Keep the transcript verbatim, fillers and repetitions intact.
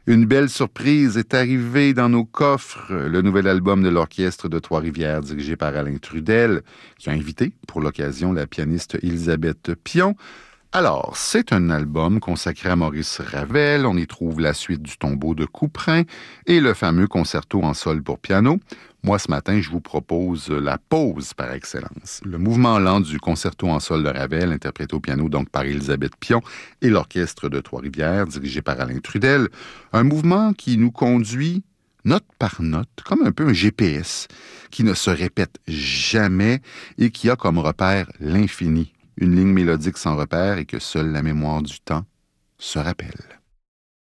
Une belle surprise est arrivée dans nos coffres, le nouvel album de l'Orchestre de Trois-Rivières dirigé par Alain Trudel, qui a invité pour l'occasion la pianiste Élisabeth Pion. Alors, c'est un album consacré à Maurice Ravel. On y trouve la suite du Tombeau de Couperin et le fameux concerto en sol pour piano. Moi, ce matin, je vous propose la pause par excellence. Le mouvement lent du concerto en sol de Ravel, interprété au piano donc par Élisabeth Pion et l'Orchestre de Trois-Rivières, dirigé par Alain Trudel. Un mouvement qui nous conduit note par note, comme un peu un G P S, qui ne se répète jamais et qui a comme repère l'infini. Une ligne mélodique sans repère et que seule la mémoire du temps se rappelle.